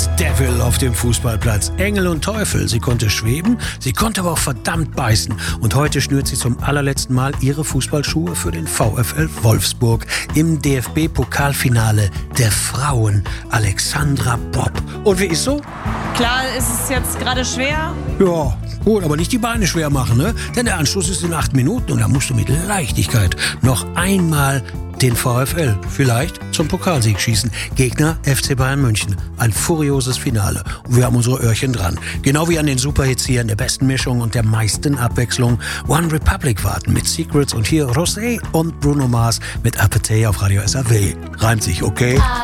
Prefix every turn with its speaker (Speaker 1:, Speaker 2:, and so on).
Speaker 1: und Devil auf dem Fußballplatz. Engel und Teufel. Sie konnte schweben, sie konnte aber auch verdammt beißen. Und heute schnürt sie zum allerletzten Mal ihre Fußballschuhe für den VfL Wolfsburg im DFB-Pokalfinale der Frauen. Alexandra Popp. Und wie ist so?
Speaker 2: Klar ist es jetzt gerade schwer.
Speaker 1: Ja, gut, aber nicht die Beine schwer machen, ne? Denn der Anschluss ist in 8 Minuten und da musst du mit Leichtigkeit noch einmal den VfL vielleicht zum Pokalsieg schießen. Gegner FC Bayern München. Ein furioses Finale. Und wir haben unsere Öhrchen dran. Genau wie an den Superhits hier in der besten Mischung und der meisten Abwechslung. One Republic warten mit Secrets und hier Rosé und Bruno Mars mit Appetite auf Radio SAW. Reimt sich, okay?